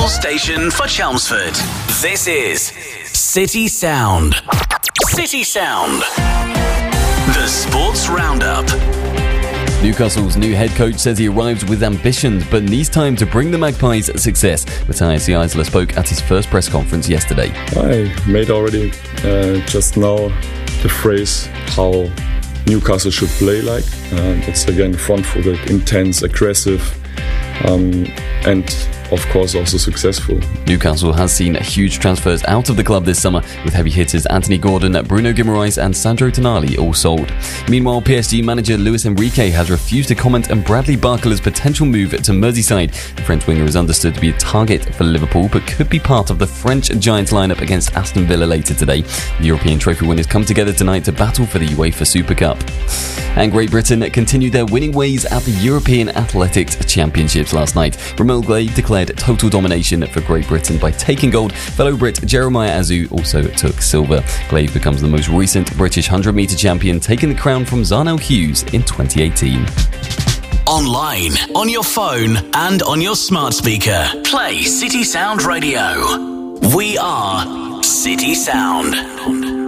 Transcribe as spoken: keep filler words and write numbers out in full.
Your station for Chelmsford. This is City Sound. City Sound. The Sports Roundup. Newcastle's new head coach says he arrives with ambitions but needs time to bring the Magpies success. Matthias Eisler spoke at his first press conference yesterday. I made already uh, just now the phrase how Newcastle should play like. Uh, it's again front-footed, intense, aggressive, um, and of course also successful. Newcastle has seen huge transfers out of the club this summer, with heavy hitters Anthony Gordon, Bruno Guimaraes and Sandro Tonali all sold. Meanwhile, P S G manager Luis Enrique has refused to comment on Bradley Barcola's potential move to Merseyside. The French winger is understood to be a target for Liverpool, but could be part of the French Giants lineup against Aston Villa later today. The European trophy winners come together tonight to battle for the UEFA Super Cup. And Great Britain continued their winning ways at the European Athletics Championships last night. Romel Glade declared total domination for Great Britain by taking gold. Fellow Brit Jeremiah Azu also took silver. Glade becomes the most recent British one hundred metre champion, taking the crown from Zarnell Hughes in twenty eighteen. Online, on your phone and on your smart speaker. Play City Sound Radio. We are City Sound.